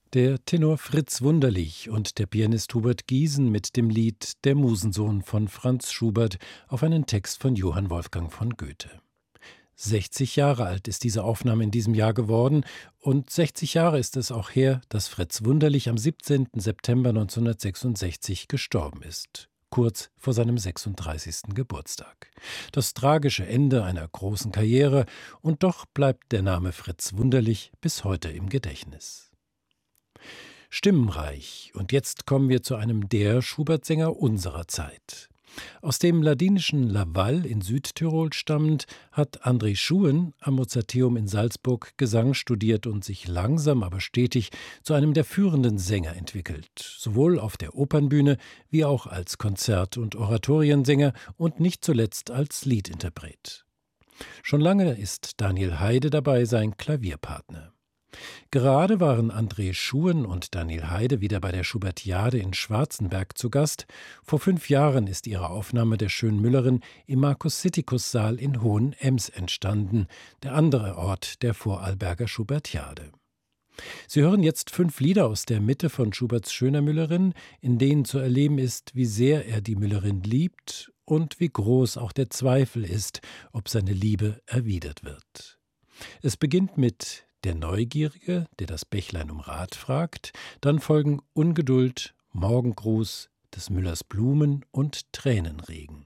Der Tenor Fritz Wunderlich und der Pianist Hubert Giesen mit dem Lied Der Musensohn von Franz Schubert auf einen Text von Johann Wolfgang von Goethe. 60 Jahre alt ist diese Aufnahme in diesem Jahr geworden und 60 Jahre ist es auch her, dass Fritz Wunderlich am 17. September 1966 gestorben ist, kurz vor seinem 36. Geburtstag. Das tragische Ende einer großen Karriere, und doch bleibt der Name Fritz Wunderlich bis heute im Gedächtnis. Stimmenreich, und jetzt kommen wir zu einem der Schubert-Sänger unserer Zeit. Aus dem ladinischen Laval in Südtirol stammend, hat André Schuen am Mozarteum in Salzburg Gesang studiert und sich langsam aber stetig zu einem der führenden Sänger entwickelt, sowohl auf der Opernbühne wie auch als Konzert- und Oratoriensänger und nicht zuletzt als Liedinterpret. Schon lange ist Daniel Heide dabei, sein Klavierpartner. Gerade waren André Schuen und Daniel Heide wieder bei der Schubertiade in Schwarzenberg zu Gast. Vor 5 Jahren ist ihre Aufnahme der Schönmüllerin im Markus-Sittikus-Saal in Hohenems entstanden, der andere Ort der Vorarlberger Schubertiade. Sie hören jetzt 5 Lieder aus der Mitte von Schuberts Schöner Müllerin, in denen zu erleben ist, wie sehr er die Müllerin liebt und wie groß auch der Zweifel ist, ob seine Liebe erwidert wird. Es beginnt mit Der Neugierige, der das Bächlein um Rat fragt, dann folgen Ungeduld, Morgengruß, des Müllers Blumen und Tränenregen.